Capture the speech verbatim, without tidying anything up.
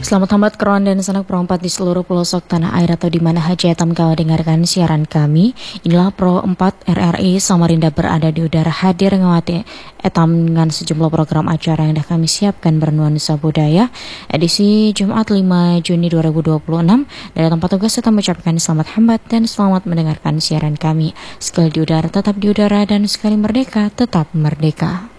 Selamat hambat keron dan sanak perempat di seluruh pelosok tanah air atau di mana haja etam kau dengarkan siaran kami. Inilah Pro empat R R I Samarinda berada di udara hadir ngawati etam dengan sejumlah program acara yang dah kami siapkan bernuansa budaya. Edisi Jumat lima Juni dua ribu dua puluh enam. Dari tempat tugas etam mengucapkan selamat hambat dan selamat mendengarkan siaran kami. Sekali di udara tetap di udara dan sekali merdeka tetap merdeka.